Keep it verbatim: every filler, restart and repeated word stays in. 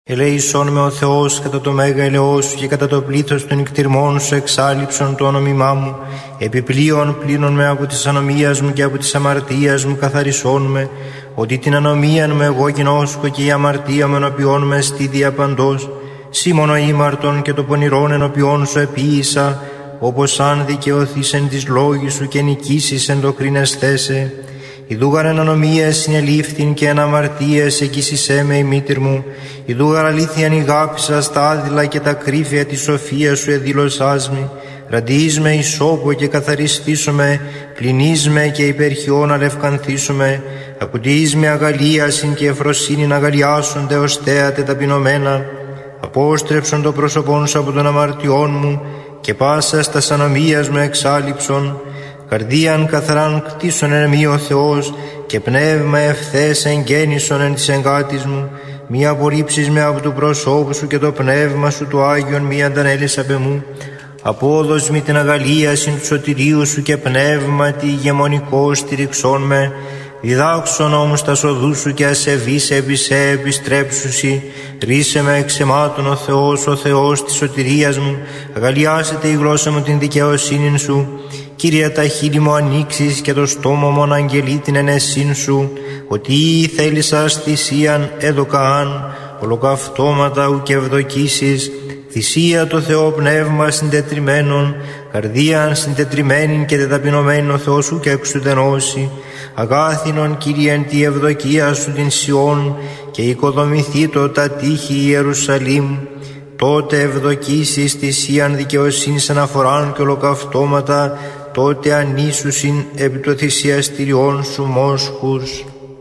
Ελέησόν με ο Θεός κατά το μέγα ελαιός σου και κατά το πλήθος των νικτυρμών σου εξάλληψον το όνομά μου. Επιπλέον πλύνον με από της ανομίας μου και από της αμαρτίας μου καθαρισόν με, ότι την ανομίαν μου εγώ γινώσκω και η αμαρτία μου ενωπιών με στη διαπαντός. Σήμωνο ήμαρτον και το πονηρόν ενωπιών σου επίησα, όπως αν δικαιωθείς εν της λόγης σου και νικήσεις εν το κρίνεσθέσαι. Ιδούγαρ εν ανομίας συνελήφθην και εν αμαρτίας εκείσισέ με η μήτηρ μου. Ιδούγαρ αλήθειαν ηγάπησα στα άδειλα και τα κρύφια της σοφίας σου εδήλωσάς μη. Ραντιείς με ισόπο και καθαριστήσω με, πλυνείς με και υπερχιών αλευκανθήσω με. Ακουντιείς με αγαλίασιν και ευφροσύνην αγαλιάσονται ως θέατε ταπεινωμένα. Απόστρεψον το πρόσωπόν σου από των αμαρτιών μου και πάσα στας ανομίας μου εξάλληψον. Καρδίαν καθαράν κτίσον εν μη ο Θεός και πνεύμα ευθές εγγέννησον εν της εγκάτης μου. Μη απορρίψεις με από του προσώπου σου και το πνεύμα σου το Άγιον μη αντανέλεις απ' εμού. Απόδος μη την αγαλίασιν του σωτηρίου σου και πνεύματι ηγεμονικό στηριξών με. Διδάξον όμως τα σοδού σου και ασεβείς επί σε επιστρέψουσι. Ρίσε με εξ αιμάτων ο Θεός, ο Θεός της σωτηρίας μου. Αγαλιάσετε η γλώσσα μου την δικαιοσύνη σου. Κύριε, τα χείλη μου ανοίξεις και το στόμα μου αναγγελεί την ενεσύν σου. Ότι θέλησας θυσίαν έδωκαάν, ολοκαυτώματα ου και ευδοκίσεις. Θυσία το Θεό πνεύμα συντετριμένον, καρδίαν συντετριμένην και τεταπεινωμένην ο Θεός σου και εξουδενώσει. Αγάθινον Κύριε εν τη ευδοκία σου την Σιών και οικοδομηθήτω τα τείχη Ιερουσαλήμ. Τότε ευδοκίσεις θυσίαν δικαιοσύνης αναφοράν και ολοκαυτώματα, τότε ανήσουσιν επί το θυσιαστηριών σου μόσχους.